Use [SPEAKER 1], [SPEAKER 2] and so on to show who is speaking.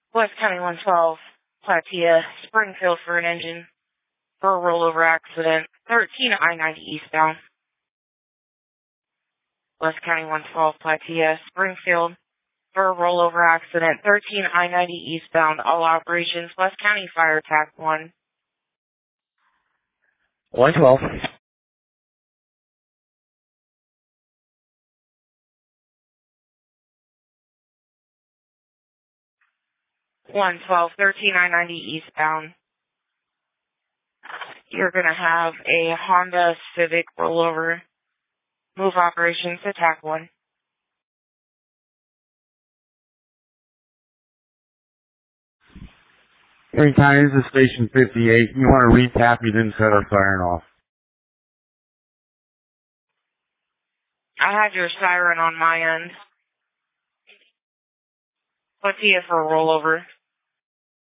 [SPEAKER 1] West County 112, Platia, Springfield for an engine for a rollover accident, 13 I-90 eastbound. West County 112, Platia, Springfield for a rollover accident, 13 I-90 eastbound. All operations, West County Fire Attack 1.
[SPEAKER 2] 112.
[SPEAKER 1] 112, 13 I-90 eastbound. You're going to have a Honda Civic rollover. Move operations, attack 1.
[SPEAKER 2] Hey, County, this is Station 58. You want to recap, you didn't set our siren off.
[SPEAKER 1] I had your siren on my end. Platia for a rollover.